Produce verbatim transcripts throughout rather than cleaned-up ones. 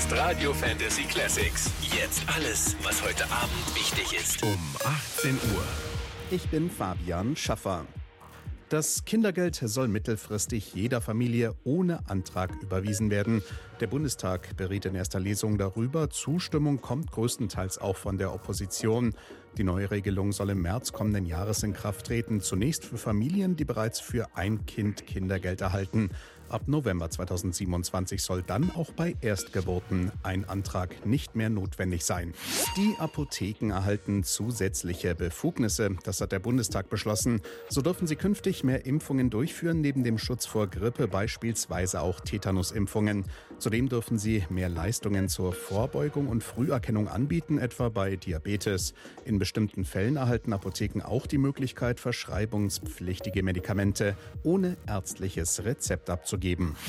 ist Radio Fantasy Classics. Jetzt alles, was heute Abend wichtig ist. Um achtzehn Uhr. Ich bin Fabian Schaffer. Das Kindergeld soll mittelfristig jeder Familie ohne Antrag überwiesen werden. Der Bundestag beriet in erster Lesung darüber. Zustimmung kommt größtenteils auch von der Opposition. Die neue Regelung soll im März kommenden Jahres in Kraft treten. Zunächst für Familien, die bereits für ein Kind Kindergeld erhalten. Ab November zweitausendsiebenundzwanzig soll dann auch bei Erstgeburten ein Antrag nicht mehr notwendig sein. Die Apotheken erhalten zusätzliche Befugnisse. Das hat der Bundestag beschlossen. So dürfen sie künftig mehr Impfungen durchführen, neben dem Schutz vor Grippe beispielsweise auch Tetanusimpfungen. Zudem dürfen sie mehr Leistungen zur Vorbeugung und Früherkennung anbieten, etwa bei Diabetes. In bestimmten Fällen erhalten Apotheken auch die Möglichkeit, verschreibungspflichtige Medikamente ohne ärztliches Rezept abzugeben.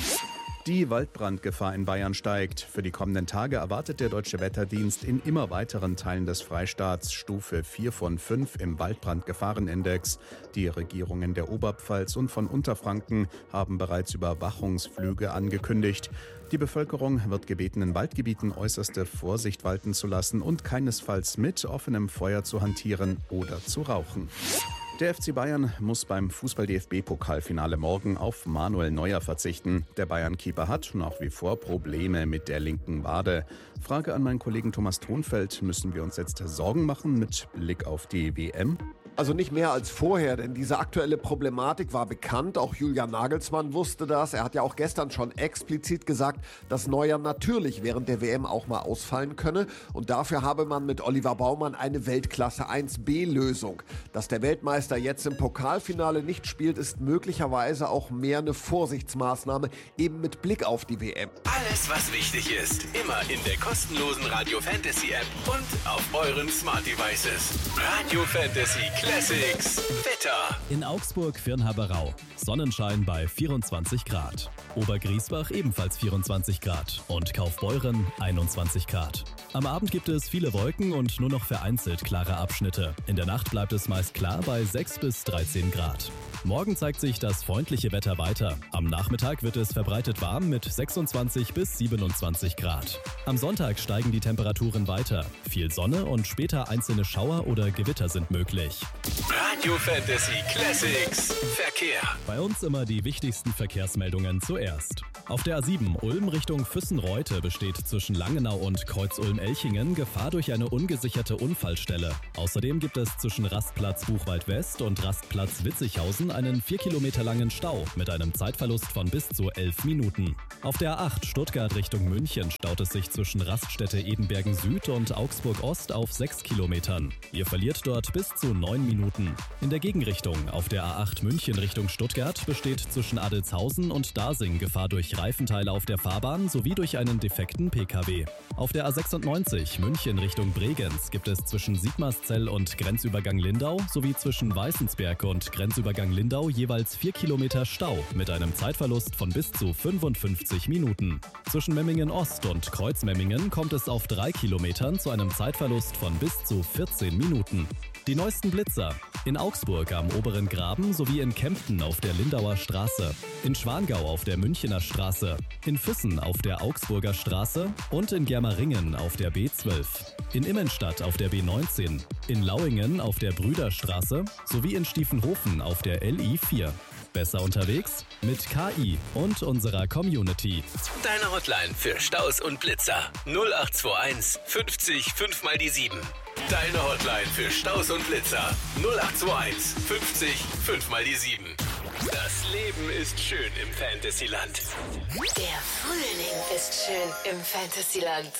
Die Waldbrandgefahr in Bayern steigt. Für die kommenden Tage erwartet der Deutsche Wetterdienst in immer weiteren Teilen des Freistaats Stufe vier von fünf im Waldbrandgefahrenindex. Die Regierungen der Oberpfalz und von Unterfranken haben bereits Überwachungsflüge angekündigt. Die Bevölkerung wird gebeten, in Waldgebieten äußerste Vorsicht walten zu lassen und keinesfalls mit offenem Feuer zu hantieren oder zu rauchen. Der F C Bayern muss beim Fußball-D F B-Pokalfinale morgen auf Manuel Neuer verzichten. Der Bayern-Keeper hat nach wie vor Probleme mit der linken Wade. Frage an meinen Kollegen Thomas Thonfeld: Müssen wir uns jetzt Sorgen machen mit Blick auf die W M? Also nicht mehr als vorher, denn diese aktuelle Problematik war bekannt. Auch Julian Nagelsmann wusste das. Er hat ja auch gestern schon explizit gesagt, dass Neuer natürlich während der W M auch mal ausfallen könne. Und dafür habe man mit Oliver Baumann eine Weltklasse eins B Lösung. Dass der Weltmeister jetzt im Pokalfinale nicht spielt, ist möglicherweise auch mehr eine Vorsichtsmaßnahme, eben mit Blick auf die W M. Alles, was wichtig ist, immer in der kostenlosen Radio Fantasy App und auf euren Smart Devices. Radio Fantasy Classics. Wetter. In Augsburg Firnhaberau. Sonnenschein bei vierundzwanzig Grad. Obergriesbach ebenfalls vierundzwanzig Grad. Und Kaufbeuren einundzwanzig Grad. Am Abend gibt es viele Wolken und nur noch vereinzelt klare Abschnitte. In der Nacht bleibt es meist klar bei sechs bis dreizehn Grad. Morgen zeigt sich das freundliche Wetter weiter. Am Nachmittag wird es verbreitet warm mit sechsundzwanzig bis siebenundzwanzig Grad. Am Sonntag steigen die Temperaturen weiter. Viel Sonne und später einzelne Schauer oder Gewitter sind möglich. Radio Fantasy Classics. Verkehr. Bei uns immer die wichtigsten Verkehrsmeldungen zuerst. Auf der A sieben Ulm Richtung Füssen-Reute besteht zwischen Langenau und Kreuz-Ulm-Elchingen Gefahr durch eine ungesicherte Unfallstelle. Außerdem gibt es zwischen Rastplatz Buchwald-West und Rastplatz Witzighausen einen vier Kilometer langen Stau mit einem Zeitverlust von bis zu elf Minuten. Auf der A acht Stuttgart Richtung München staut es sich zwischen Raststätte Edenbergen Süd und Augsburg Ost auf sechs Kilometern. Ihr verliert dort bis zu neun Minuten. In der Gegenrichtung auf der A acht München Richtung Stuttgart besteht zwischen Adelzhausen und Dasing Gefahr durch Reifenteile auf der Fahrbahn sowie durch einen defekten P K W. Auf der A sechsundneunzig München Richtung Bregenz gibt es zwischen Sigmarszell und Grenzübergang Lindau sowie zwischen Weißensberg und Grenzübergang Lindau jeweils vier Kilometer Stau mit einem Zeitverlust von bis zu fünfundfünfzig Minuten. Zwischen Memmingen Ost und Kreuzmemmingen kommt es auf drei Kilometern zu einem Zeitverlust von bis zu vierzehn Minuten. Die neuesten Blitzer. In Augsburg am Oberen Graben sowie in Kempten auf der Lindauer Straße, in Schwangau auf der Münchener Straße, in Füssen auf der Augsburger Straße und in Germeringen auf der B zwölf, in Immenstadt auf der B neunzehn, in Lauingen auf der Brüderstraße sowie in Stiefenhofen auf der L I vier. Besser unterwegs? Mit K I und unserer Community. Deine Hotline für Staus und Blitzer. null acht zwei eins fünfzig fünf mal die sieben. Deine Hotline für Staus und Blitzer. null acht zwei eins fünfzig fünf mal die sieben. Das Leben ist schön im Fantasyland. Der Frühling ist schön im Fantasyland.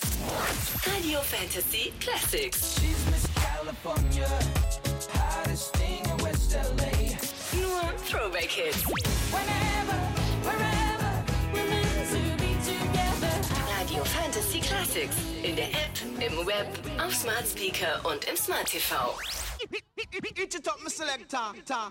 Radio Fantasy Classics. She's Miss California, hottest thing in West L A. Nur Throwback Hits. Whenever, wherever, we're meant to be together. Radio Fantasy Classics. In der App, im Web, auf Smart Speaker und im Smart T V. It's your top, my selector.